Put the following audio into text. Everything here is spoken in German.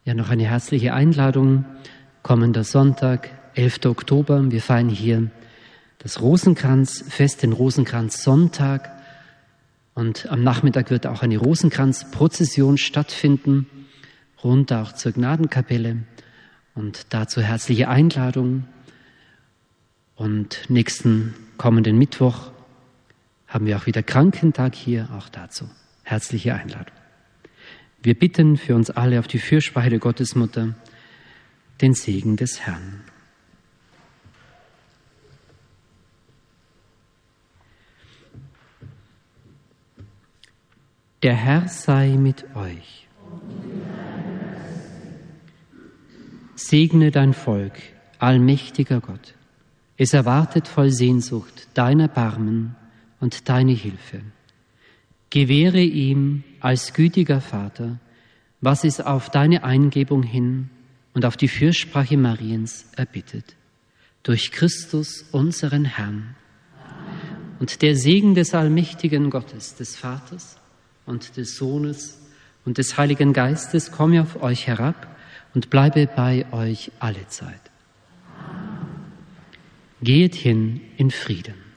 Ja, noch eine herzliche Einladung. Kommender Sonntag, 11. Oktober. Wir feiern hier das Rosenkranzfest, den Rosenkranzsonntag. Und am Nachmittag wird auch eine Rosenkranzprozession stattfinden, runter auch zur Gnadenkapelle. Und dazu herzliche Einladung. Und nächsten kommenden Mittwoch haben wir auch wieder Krankentag hier, auch dazu herzliche Einladung. Wir bitten für uns alle auf die Fürsprache der Gottesmutter den Segen des Herrn. Der Herr sei mit euch. Segne dein Volk, allmächtiger Gott. Es erwartet voll Sehnsucht dein Erbarmen und deine Hilfe. Gewähre ihm als gütiger Vater, was es auf deine Eingebung hin und auf die Fürsprache Mariens erbittet. Durch Christus, unseren Herrn. Und der Segen des allmächtigen Gottes, des Vaters und des Sohnes und des Heiligen Geistes komme auf euch herab und bleibe bei euch alle Zeit. Geht hin in Frieden.